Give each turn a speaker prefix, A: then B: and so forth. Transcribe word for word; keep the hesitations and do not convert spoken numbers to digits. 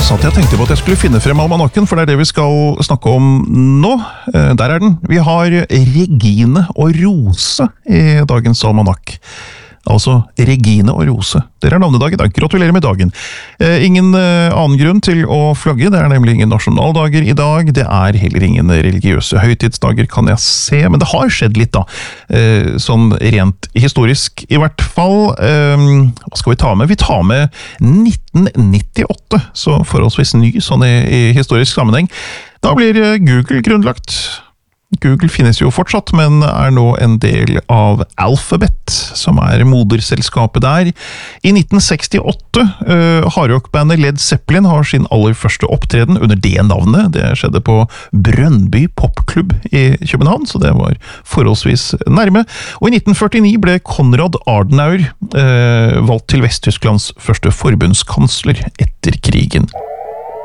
A: satt jeg og tenkte på at jeg skulle finne frem almanakken, for det er det vi skal snakke om nå. Eh, Der er den. Vi har Regine og Rose i dagens almanakk. Altså Regine og Rose. Dere er navnedag i dag. Gratulerer med dagen. Eh, ingen eh, annen grunn til å flagge. Det er nemlig ingen nasjonaldager i dag. Det er heller ingen religiøse høytidsdager, kan jeg se. Men det har skjedd litt da. Eh, sånn rent historisk i hvert fall. Eh, hva skal vi ta med? Vi tar med nitten nittiåtte. Så forholdsvis ny sånn i, i historisk sammenheng. Da blir eh, Google grunnlagt. Google finnes jo fortsatt, men er nå en del av Alphabet, som er moderselskapet der. I nitten sekstiåtte, uh, hardrockbandet Led Zeppelin har sin aller første opptreden under det navnet. Det skjedde på Brøndby Popklubb i København, så det var forholdsvis nærme. Og i nitten førtini ble Konrad Adenauer uh, valgt til Vest-Tysklands første forbundskansler etter krigen.